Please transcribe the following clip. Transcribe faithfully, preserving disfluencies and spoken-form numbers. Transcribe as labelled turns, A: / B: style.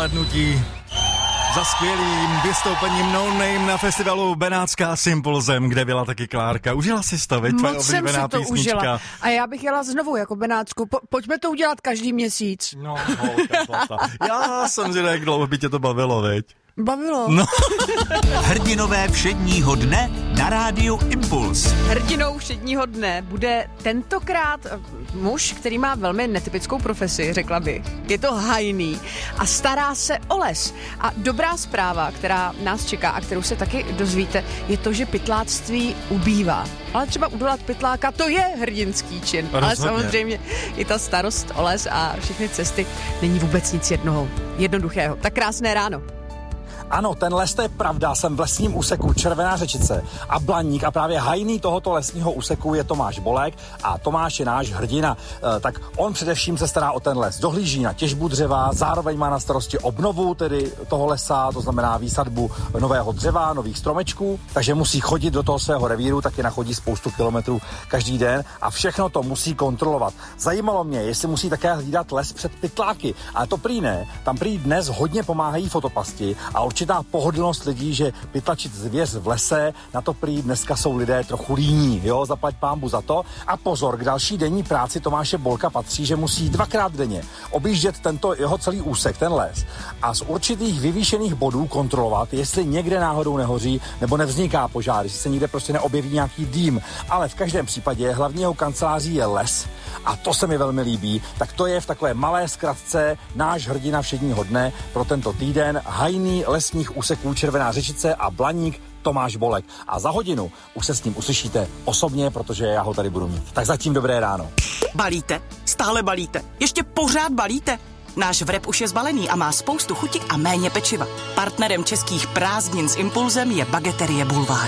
A: přihlédnutí za skvělým vystoupením No Name na festivalu Benátská s Impulzem, kde byla taky Klárka. Užila si to, veď? Tvoje
B: Moc jsem
A: oblíbená
B: si to
A: písnička.
B: užila. A já bych jela znovu jako Benátsku. Po, pojďme to udělat každý měsíc.
A: No, holka, zlatá. Já jsem si jak dlouho by tě to bavilo, veď?
B: Bavilo.
A: No.
C: Hrdinové všedního dne na rádiu Impuls.
B: Hrdinou všedního dne bude tentokrát muž, který má velmi netypickou profesi, řekla bych. Je to hajný a stará se o les. A dobrá zpráva, která nás čeká a kterou se taky dozvíte, je to, že pytláctví ubývá. Ale třeba udolat pytláka, to je hrdinský čin.
A: Rozhodně.
B: Ale samozřejmě i ta starost o les a všechny cesty není vůbec nic jednoho, jednoduchého. Tak krásné ráno.
D: Ano, ten les, to je pravda, jsem v lesním úseku Červená Řečice a Blaník a právě hajný tohoto lesního úseku je Tomáš Bolek a Tomáš je náš hrdina. E, tak on především se stará o ten les, dohlíží na těžbu dřeva, zároveň má na starosti obnovu tedy toho lesa, to znamená výsadbu nového dřeva, nových stromečků, takže musí chodit do toho svého revíru, taky nachodí spoustu kilometrů každý den a všechno to musí kontrolovat. Zajímalo mě, jestli musí také hlídat les před pytláky, ale to prý ne, tam prý dnes hodně pomáhají fotopasti a určitá pohodlnost lidí, že pytlačit zvěř v lese, na to prý dneska jsou lidé trochu líní, jo, zaplať pánbu za to. A pozor, k další denní práci Tomáše Bolka patří, že musí dvakrát denně objíždět tento jeho celý úsek, ten les a z určitých vyvýšených bodů kontrolovat, jestli někde náhodou nehoří nebo nevzniká požár, jestli se někde prostě neobjeví nějaký dým, ale v každém případě hlavní jeho kanceláří je les a to se mi velmi líbí, tak to je v takové malé zkratce náš hrdina všedního dne pro tento týden, hajný lesních úseků Červená Řečice a Blaník Tomáš Bolek. A za hodinu už se s ním uslyšíte osobně, protože já ho tady budu mít. Tak zatím dobré ráno.
E: Balíte? Stále balíte? Ještě pořád balíte? Náš vrep už je zbalený a má spoustu chuti a méně pečiva. Partnerem českých prázdnin s Impulzem je Bageterie Bulvár.